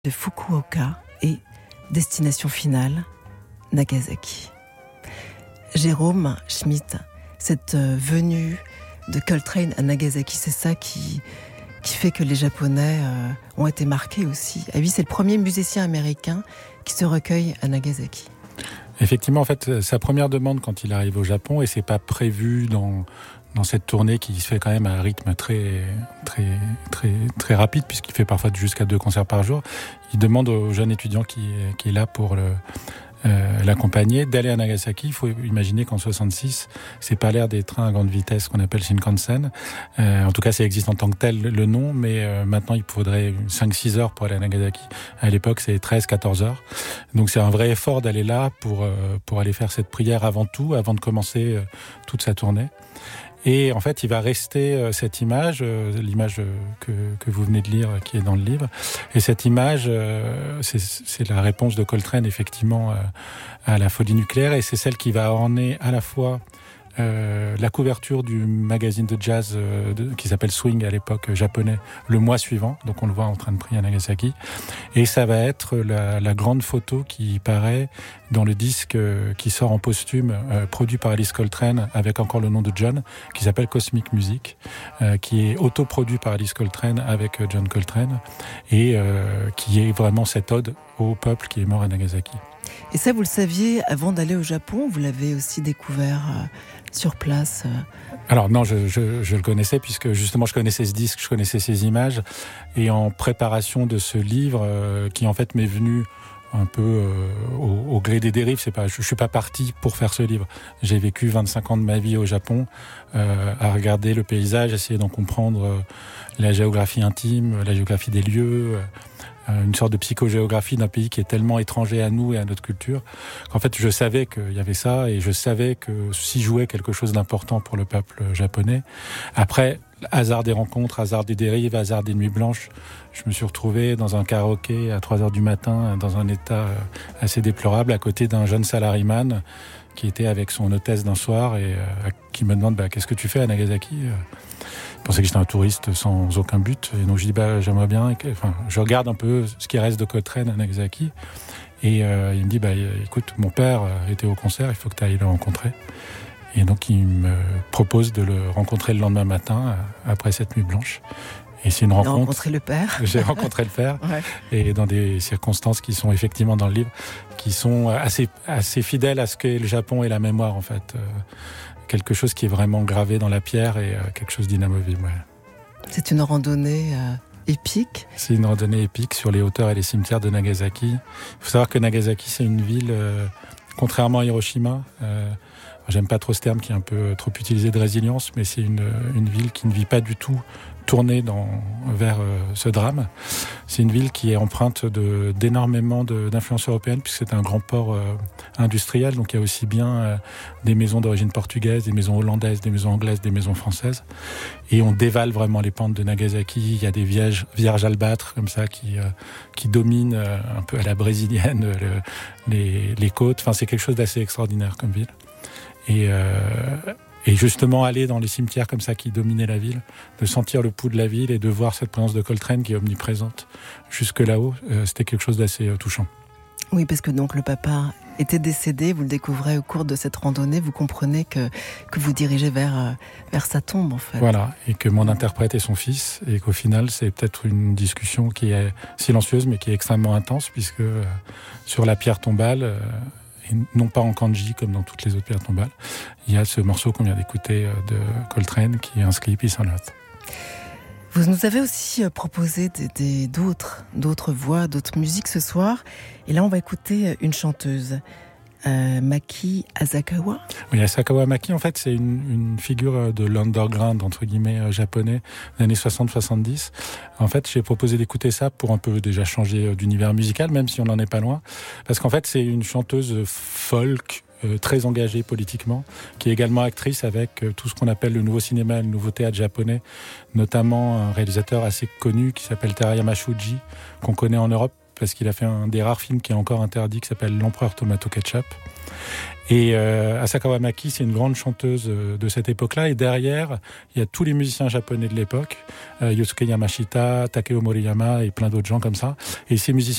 de Fukuoka et destination finale, Nagasaki. Jérôme Schmitt, cette venue de Coltrane à Nagasaki, c'est ça qui fait que les Japonais ont été marqués aussi. Ah oui, c'est le premier musicien américain qui se recueille à Nagasaki. Effectivement, en fait, sa première demande quand il arrive au Japon, et c'est pas prévu dans cette tournée qui se fait quand même à un rythme très rapide, puisqu'il fait parfois jusqu'à 2 concerts par jour, il demande au jeune étudiant qui est là pour l'accompagner d'aller à Nagasaki. Il faut imaginer qu'en 66, c'est pas l'ère des trains à grande vitesse qu'on appelle Shinkansen. En tout cas, ça existe en tant que tel le nom, mais maintenant il faudrait 5-6 heures pour aller à Nagasaki. À l'époque, c'est 13-14 heures. Donc c'est un vrai effort d'aller là pour aller faire cette prière avant tout, avant de commencer toute sa tournée. Et en fait, il va rester cette image, l'image que vous venez de lire, qui est dans le livre. Et cette image, c'est la réponse de Coltrane, effectivement, à la folie nucléaire. Et c'est celle qui va orner à la fois la couverture du magazine de jazz qui s'appelle Swing à l'époque japonais, le mois suivant. Donc on le voit en train de prier à Nagasaki. Et ça va être la grande photo qui paraît dans le disque qui sort en posthume, produit par Alice Coltrane avec encore le nom de John, qui s'appelle Cosmic Music, qui est autoproduit par Alice Coltrane avec John Coltrane, et qui est vraiment cette ode au peuple qui est mort à Nagasaki. Et ça, vous le saviez avant d'aller au Japon? Vous l'avez aussi découvert sur place? Alors non, je le connaissais, puisque justement je connaissais ce disque, je connaissais ces images, et en préparation de ce livre, qui en fait m'est venu un peu au gré des dérives. Je suis pas parti pour faire ce livre. J'ai vécu 25 ans de ma vie au Japon à regarder le paysage, essayer d'en comprendre la géographie intime, la géographie des lieux, une sorte de psychogéographie d'un pays qui est tellement étranger à nous et à notre culture, qu'en fait je savais qu'il y avait ça, et je savais que s'y jouait quelque chose d'important pour le peuple japonais. Après, hasard des rencontres, hasard des dérives, hasard des nuits blanches, je me suis retrouvé dans un karaoké à 3h du matin, dans un état assez déplorable, à côté d'un jeune salariman qui était avec son hôtesse d'un soir, et qui me demande qu'est-ce que tu fais à Nagasaki? Je pensais que j'étais un touriste sans aucun but, et donc je dis j'aimerais bien, je regarde un peu ce qui reste de Coltrane à Nagasaki, et il me dit écoute, mon père était au concert, il faut que tu ailles le rencontrer. Et donc il me propose de le rencontrer le lendemain matin après cette nuit blanche. Et c'est une rencontre. Rencontré le père. J'ai rencontré le père, ouais. Et dans des circonstances qui sont effectivement dans le livre, qui sont assez fidèles à ce qu'est le Japon et la mémoire, en fait. Quelque chose qui est vraiment gravé dans la pierre, et quelque chose d'inamovible. Ouais. C'est une randonnée épique. C'est une randonnée épique sur les hauteurs et les cimetières de Nagasaki. Il faut savoir que Nagasaki, c'est une ville, contrairement à Hiroshima, j'aime pas trop ce terme qui est un peu trop utilisé, de résilience, mais c'est une ville qui ne vit pas du tout tournée vers ce drame. C'est une ville qui est empreinte d'énormément d'influences européennes, puisque c'est un grand port industriel, donc il y a aussi bien des maisons d'origine portugaise, des maisons hollandaises, des maisons anglaises, des maisons françaises. Et on dévale vraiment les pentes de Nagasaki. Il y a des vierges albâtres comme ça qui dominent un peu à la brésilienne les côtes. Enfin, c'est quelque chose d'assez extraordinaire comme ville. Et justement, aller dans les cimetières comme ça qui dominaient la ville, de sentir le pouls de la ville et de voir cette présence de Coltrane qui est omniprésente jusque là-haut, c'était quelque chose d'assez touchant. Oui, parce que donc le papa était décédé, vous le découvrez au cours de cette randonnée, vous comprenez que vous dirigez vers sa tombe, en fait. Voilà, et que mon interprète est son fils, et qu'au final, c'est peut-être une discussion qui est silencieuse, mais qui est extrêmement intense, puisque sur la pierre tombale, et non pas en kanji comme dans toutes les autres pierres tombales, il y a ce morceau qu'on vient d'écouter de Coltrane qui est inscrit Peace on Earth. Vous nous avez aussi proposé d'autres voix, d'autres musiques ce soir, et là on va écouter une chanteuse, Maki Asakawa. Oui, Asakawa Maki, en fait, c'est une figure de l'underground, entre guillemets, japonais, des années 60-70. En fait, j'ai proposé d'écouter ça pour un peu déjà changer d'univers musical, même si on n'en est pas loin. Parce qu'en fait, c'est une chanteuse folk, très engagée politiquement, qui est également actrice avec tout ce qu'on appelle le nouveau cinéma, le nouveau théâtre japonais, notamment un réalisateur assez connu qui s'appelle Terayama Shuji, qu'on connaît en Europe, parce qu'il a fait un des rares films qui est encore interdit, qui s'appelle L'Empereur Tomato Ketchup. Et Asaka Wamaki, c'est une grande chanteuse de cette époque-là. Et derrière, il y a tous les musiciens japonais de l'époque, Yosuke Yamashita, Takeo Moriyama et plein d'autres gens comme ça. Et ces musiciens